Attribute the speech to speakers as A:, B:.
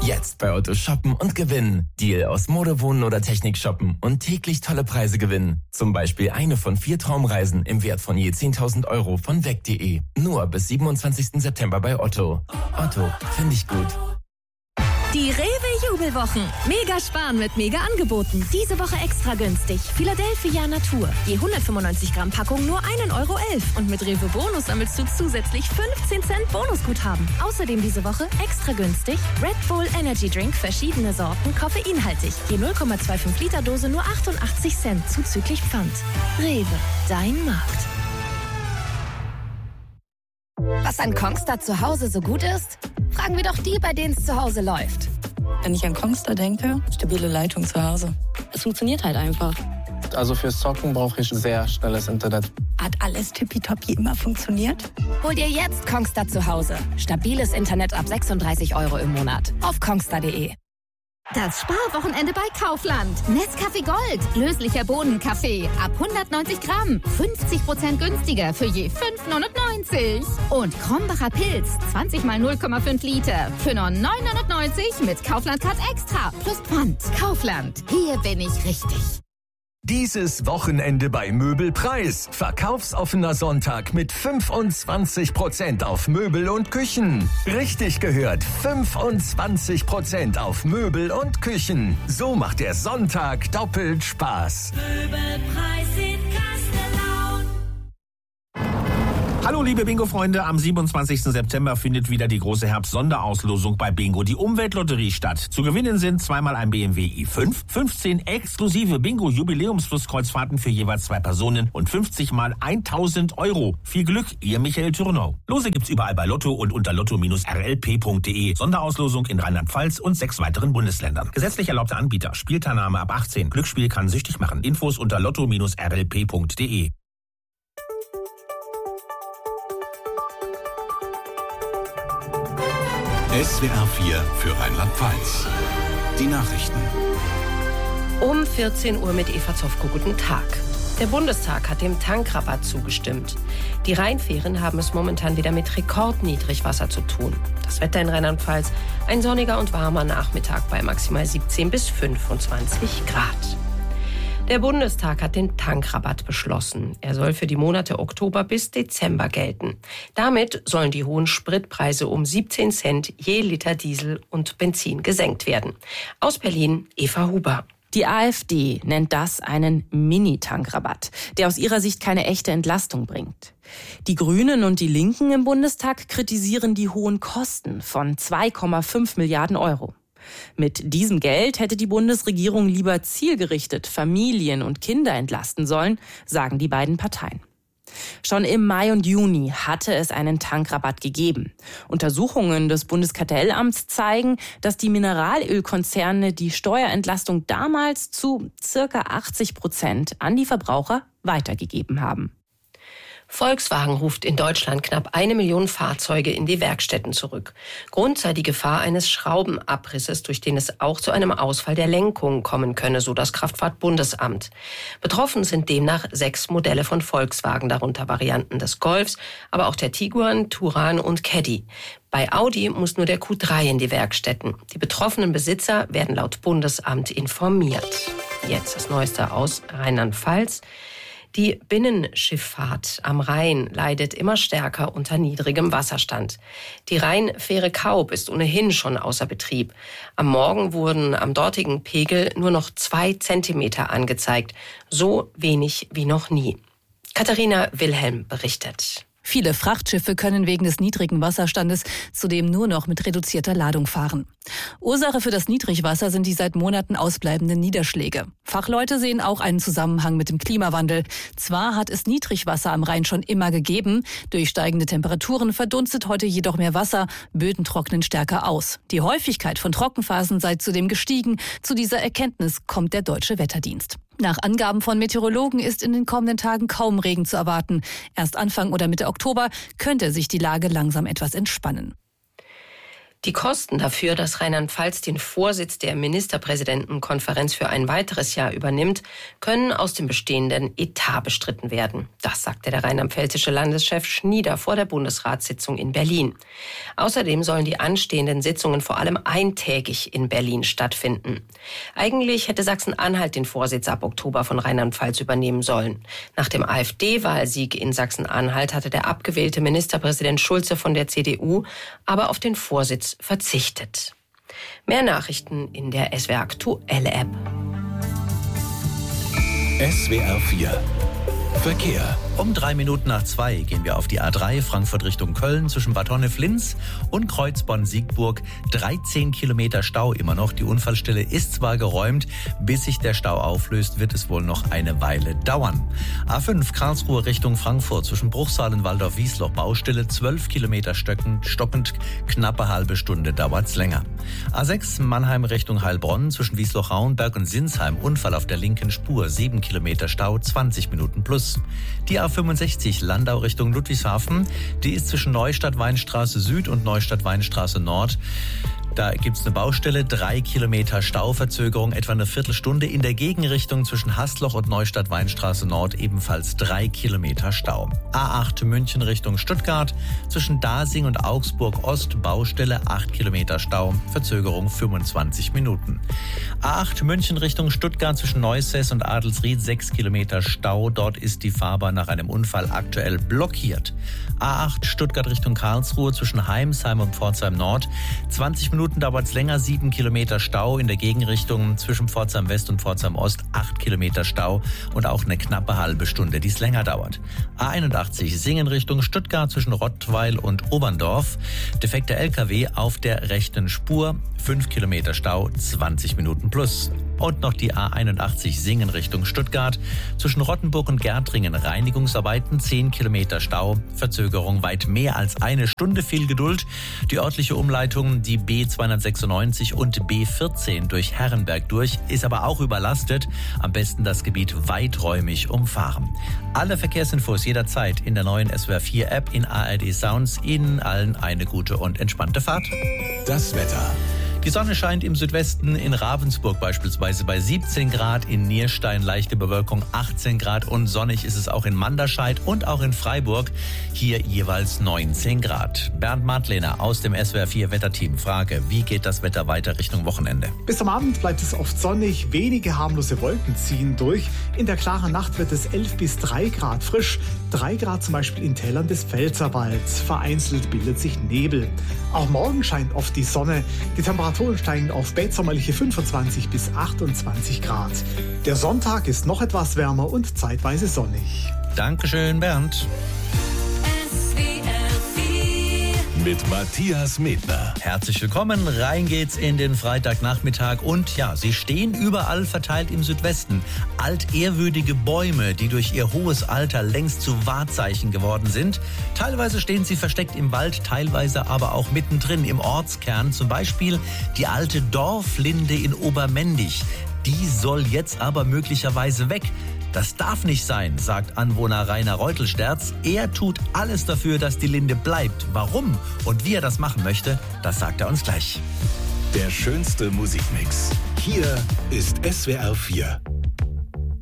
A: Jetzt bei Otto shoppen und gewinnen. Deal aus Mode, Wohnen oder Technik shoppen und täglich tolle Preise gewinnen. Zum Beispiel eine von 4 Traumreisen im Wert von je 10.000 € von weg.de. Nur bis 27. September bei Otto. Otto, finde ich gut.
B: Die Rewe-Jubelwochen. Mega sparen mit Mega-Angeboten. Diese Woche extra günstig. Philadelphia Natur. Je 195 Gramm Packung nur 1,11 € Und mit Rewe Bonus sammelst du zusätzlich 15 Cent Bonusguthaben. Außerdem diese Woche extra günstig Red Bull Energy Drink, verschiedene Sorten, koffeinhaltig. Je 0,25 Liter Dose nur 88 Cent zuzüglich Pfand. Rewe, dein Markt.
C: Was an Kongstar zu Hause so gut ist? Fragen wir doch die, bei denen es zu Hause läuft.
D: Wenn ich an Kongstar denke, stabile Leitung zu Hause. Es funktioniert halt einfach.
E: Also fürs Zocken brauche ich sehr schnelles Internet.
D: Hat alles tippitoppi immer funktioniert?
C: Hol dir jetzt Kongstar zu Hause. Stabiles Internet ab 36 € im Monat. Auf kongstar.de.
F: Das Sparwochenende bei Kaufland. Nescafé Gold. Löslicher Bohnenkaffee. Ab 190 Gramm. 50% günstiger für je 5,99 €. Und Krombacher Pilz. 20 mal 0,5 Liter. Für nur 9,99 € mit Kaufland-Card Extra. Plus Pfand. Kaufland. Hier bin ich richtig.
G: Dieses Wochenende bei Möbelpreis. Verkaufsoffener Sonntag mit 25% auf Möbel und Küchen. Richtig gehört, 25% auf Möbel und Küchen. So macht der Sonntag doppelt Spaß.
H: Möbelpreis in Kastellaun.
I: Hallo liebe Bingo-Freunde, am 27. September findet wieder die große Herbst-Sonderauslosung bei Bingo, die Umweltlotterie, statt. Zu gewinnen sind zweimal ein BMW i5, 15 exklusive Bingo-Jubiläumsflusskreuzfahrten für jeweils 2 Personen und 50 mal 1.000 €. Viel Glück, ihr Michael Thürnau. Lose gibt's überall bei Lotto und unter lotto-rlp.de. Sonderauslosung in Rheinland-Pfalz und 6 weiteren Bundesländern. Gesetzlich erlaubter Anbieter, Spielteilnahme ab 18. Glücksspiel kann süchtig machen. Infos unter lotto-rlp.de.
J: SWR 4 für Rheinland-Pfalz. Die Nachrichten.
K: Um 14 Uhr mit Eva Zofko. Guten Tag. Der Bundestag hat dem Tankrabatt zugestimmt. Die Rheinfähren haben es momentan wieder mit Rekordniedrigwasser zu tun. Das Wetter in Rheinland-Pfalz: ein sonniger und warmer Nachmittag bei maximal 17 bis 25 Grad. Der Bundestag hat den Tankrabatt beschlossen. Er soll für die Monate Oktober bis Dezember gelten. Damit sollen die hohen Spritpreise um 17 Cent je Liter Diesel und Benzin gesenkt werden. Aus Berlin, Eva Huber.
L: Die AfD nennt das einen Mini-Tankrabatt, der aus ihrer Sicht keine echte Entlastung bringt. Die Grünen und die Linken im Bundestag kritisieren die hohen Kosten von 2,5 Milliarden €. Mit diesem Geld hätte die Bundesregierung lieber zielgerichtet Familien und Kinder entlasten sollen, sagen die beiden Parteien. Schon im Mai und Juni hatte es einen Tankrabatt gegeben. Untersuchungen des Bundeskartellamts zeigen, dass die Mineralölkonzerne die Steuerentlastung damals zu ca. 80% an die Verbraucher weitergegeben haben.
K: Volkswagen ruft in Deutschland knapp 1 Million Fahrzeuge in die Werkstätten zurück. Grund sei die Gefahr eines Schraubenabrisses, durch den es auch zu einem Ausfall der Lenkung kommen könne, so das Kraftfahrtbundesamt. Betroffen sind demnach 6 Modelle von Volkswagen, darunter Varianten des Golfs, aber auch der Tiguan, Touran und Caddy. Bei Audi muss nur der Q3 in die Werkstätten. Die betroffenen Besitzer werden laut Bundesamt informiert. Jetzt das Neueste aus Rheinland-Pfalz. Die Binnenschifffahrt am Rhein leidet immer stärker unter niedrigem Wasserstand. Die Rheinfähre Kaub ist ohnehin schon außer Betrieb. Am Morgen wurden am dortigen Pegel nur noch 2 Zentimeter angezeigt. So wenig wie noch nie. Katharina Wilhelm berichtet.
M: Viele Frachtschiffe können wegen des niedrigen Wasserstandes zudem nur noch mit reduzierter Ladung fahren. Ursache für das Niedrigwasser sind die seit Monaten ausbleibenden Niederschläge. Fachleute sehen auch einen Zusammenhang mit dem Klimawandel. Zwar hat es Niedrigwasser am Rhein schon immer gegeben, durch steigende Temperaturen verdunstet heute jedoch mehr Wasser, Böden trocknen stärker aus. Die Häufigkeit von Trockenphasen sei zudem gestiegen. Zu dieser Erkenntnis kommt der Deutsche Wetterdienst. Nach Angaben von Meteorologen ist in den kommenden Tagen kaum Regen zu erwarten. Erst Anfang oder Mitte Oktober könnte sich die Lage langsam etwas entspannen.
K: Die Kosten dafür, dass Rheinland-Pfalz den Vorsitz der Ministerpräsidentenkonferenz für ein weiteres Jahr übernimmt, können aus dem bestehenden Etat bestritten werden. Das sagte der rheinland-pfälzische Landeschef Schnieder vor der Bundesratssitzung in Berlin. Außerdem sollen die anstehenden Sitzungen vor allem eintägig in Berlin stattfinden. Eigentlich hätte Sachsen-Anhalt den Vorsitz ab Oktober von Rheinland-Pfalz übernehmen sollen. Nach dem AfD-Wahlsieg in Sachsen-Anhalt hatte der abgewählte Ministerpräsident Schulze von der CDU aber auf den Vorsitz verzichtet. Mehr Nachrichten in der SWR Aktuelle App.
J: SWR 4 Verkehr.
N: Um 2:03 gehen wir auf die A3 Frankfurt Richtung Köln zwischen Bad Honnef-Linz und Kreuzborn-Siegburg. 13 Kilometer Stau immer noch. Die Unfallstelle ist zwar geräumt, bis sich der Stau auflöst, wird es wohl noch eine Weile dauern. A5 Karlsruhe Richtung Frankfurt zwischen Bruchsal und Waldorf-Wiesloch Baustelle. 12 Kilometer stockend, knappe halbe Stunde dauert's länger. A6 Mannheim Richtung Heilbronn zwischen Wiesloch-Rauenberg und Sinsheim. Unfall auf der linken Spur. 7 Kilometer Stau, 20 Minuten plus. Die A65 Landau Richtung Ludwigshafen, die ist zwischen Neustadt-Weinstraße Süd und Neustadt-Weinstraße Nord. Da gibt's eine Baustelle, 3 Kilometer Stauverzögerung, etwa eine Viertelstunde. In der Gegenrichtung zwischen Haßloch und Neustadt-Weinstraße Nord ebenfalls 3 Kilometer Stau. A8 München Richtung Stuttgart, zwischen Dasing und Augsburg Ost, Baustelle, 8 Kilometer Stau, Verzögerung 25 Minuten. A8 München Richtung Stuttgart zwischen Neusäß und Adelsried, 6 Kilometer Stau. Dort ist die Fahrbahn nach einem Unfall aktuell blockiert. A8 Stuttgart Richtung Karlsruhe zwischen Heimsheim und Pforzheim Nord, 20 Minuten dauert es länger, 7 Kilometer Stau. In der Gegenrichtung zwischen Pforzheim West und Pforzheim Ost 8 Kilometer Stau und auch eine knappe halbe Stunde, die es länger dauert. A81 Singen Richtung Stuttgart zwischen Rottweil und Oberndorf. Defekter LKW auf der rechten Spur, 5 Kilometer Stau, 20 Minuten plus. Und noch die A81 Singen Richtung Stuttgart zwischen Rottenburg und Gärtringen. Reinigungsarbeiten, 10 Kilometer Stau, Verzögerung weit mehr als eine Stunde. Viel Geduld. Die örtliche Umleitung, die B296 und B14 durch Herrenberg durch, ist aber auch überlastet. Am besten das Gebiet weiträumig umfahren. Alle Verkehrsinfos jederzeit in der neuen SWR 4 App, in ARD Sounds. Ihnen allen eine gute und entspannte Fahrt.
J: Das Wetter.
N: Die Sonne scheint im Südwesten, in Ravensburg beispielsweise bei 17 Grad, in Nierstein leichte Bewölkung 18 Grad und sonnig ist es auch in Manderscheid und auch in Freiburg, hier jeweils 19 Grad. Bernd Madlener aus dem SWR 4 Wetterteam. Frage, wie geht das Wetter weiter Richtung Wochenende?
O: Bis am Abend bleibt es oft sonnig, wenige harmlose Wolken ziehen durch. In der klaren Nacht wird es 11 bis 3 Grad frisch, 3 Grad zum Beispiel in Tälern des Pfälzerwalds. Vereinzelt bildet sich Nebel. Auch morgen scheint oft die Sonne. Die Temperaturen steigen auf spätsommerliche 25 bis 28 Grad. Der Sonntag ist noch etwas wärmer und zeitweise sonnig.
N: Dankeschön, Bernd.
J: Mit Matthias Medner.
N: Herzlich willkommen, rein geht's in den Freitagnachmittag und ja, sie stehen überall verteilt im Südwesten. Altehrwürdige Bäume, die durch ihr hohes Alter längst zu Wahrzeichen geworden sind. Teilweise stehen sie versteckt im Wald, teilweise aber auch mittendrin im Ortskern. Zum Beispiel die alte Dorflinde in Obermendig. Die soll jetzt aber möglicherweise weg. Das darf nicht sein, sagt Anwohner Rainer Reutelsterz. Er tut alles dafür, dass die Linde bleibt. Warum und wie er das machen möchte, das sagt er uns gleich.
J: Der schönste Musikmix. Hier ist SWR 4.